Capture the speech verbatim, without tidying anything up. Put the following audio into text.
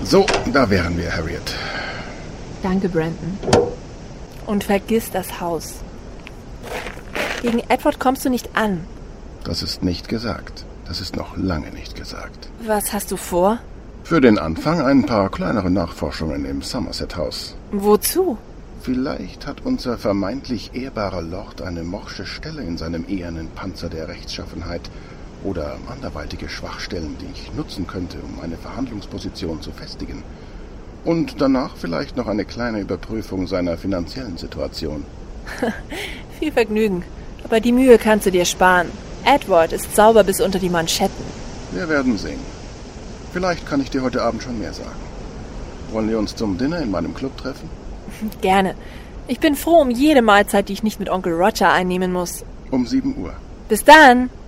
So, da wären wir, Harriet. Danke, Brandon. Und vergiss das Haus. Gegen Edward kommst du nicht an. Das ist nicht gesagt. Das ist noch lange nicht gesagt. Was hast du vor? Für den Anfang ein paar kleinere Nachforschungen im Somerset-Haus. Wozu? Vielleicht hat unser vermeintlich ehrbarer Lord eine morsche Stelle in seinem ehernen Panzer der Rechtschaffenheit oder anderweitige Schwachstellen, die ich nutzen könnte, um eine Verhandlungsposition zu festigen. Und danach vielleicht noch eine kleine Überprüfung seiner finanziellen Situation. Viel Vergnügen. Aber die Mühe kannst du dir sparen. Edward ist sauber bis unter die Manschetten. Wir werden sehen. Vielleicht kann ich dir heute Abend schon mehr sagen. Wollen wir uns zum Dinner in meinem Club treffen? Gerne. Ich bin froh um jede Mahlzeit, die ich nicht mit Onkel Roger einnehmen muss. Um sieben Uhr. Bis dann!